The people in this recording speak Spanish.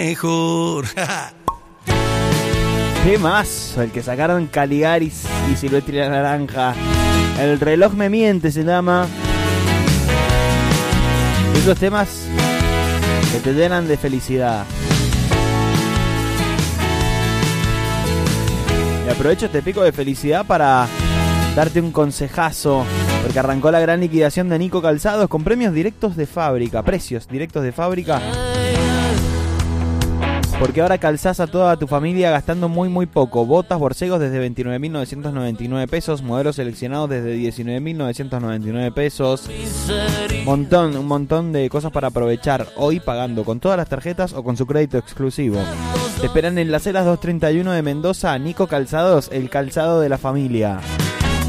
mejor. ¿Qué más? El que sacaron Caligaris y Silvestre Naranja. El reloj me miente se llama. Esos temas que te llenan de felicidad. Y aprovecho este pico de felicidad para darte un consejazo, porque arrancó la gran liquidación de Nico Calzados con premios directos de fábrica, precios directos de fábrica. Porque ahora calzás a toda tu familia gastando muy poco. Botas borcegos desde 29.999 pesos. Modelos seleccionados desde 19.999 pesos. Un montón de cosas para aprovechar. Hoy pagando con todas las tarjetas o con su crédito exclusivo. Te esperan en Las Heras 231 de Mendoza. Nico Calzados, el calzado de la familia.